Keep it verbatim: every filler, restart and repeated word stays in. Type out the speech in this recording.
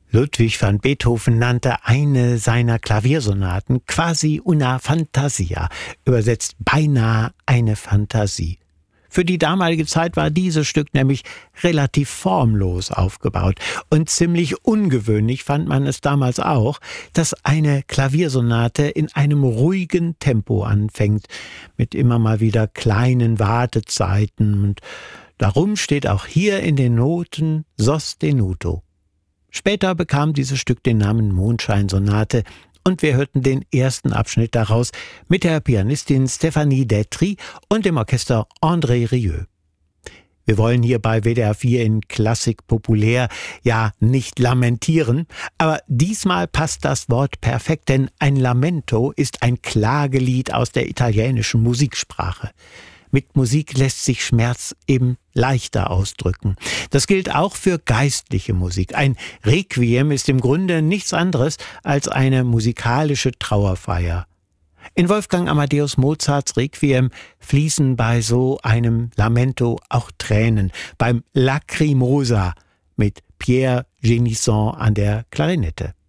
Ludwig van Beethoven nannte eine seiner Klaviersonaten quasi una fantasia, übersetzt beinahe eine Fantasie. Für die damalige Zeit war dieses Stück nämlich relativ formlos aufgebaut. Und ziemlich ungewöhnlich fand man es damals auch, dass eine Klaviersonate in einem ruhigen Tempo anfängt, mit immer mal wieder kleinen Wartezeiten. Und darum steht auch hier in den Noten sostenuto. Später bekam dieses Stück den Namen Mondscheinsonate und wir hörten den ersten Abschnitt daraus mit der Pianistin Stéphanie Detry und dem Orchester André Rieu. Wir wollen hier bei W D R vier in Klassik populär ja nicht lamentieren, aber diesmal passt das Wort perfekt, denn ein Lamento ist ein Klagelied aus der italienischen Musiksprache. Mit Musik lässt sich Schmerz eben leichter ausdrücken. Das gilt auch für geistliche Musik. Ein Requiem ist im Grunde nichts anderes als eine musikalische Trauerfeier. In Wolfgang Amadeus Mozarts Requiem fließen bei so einem Lamento auch Tränen. Beim Lacrimosa mit Pierre Génisson an der Klarinette.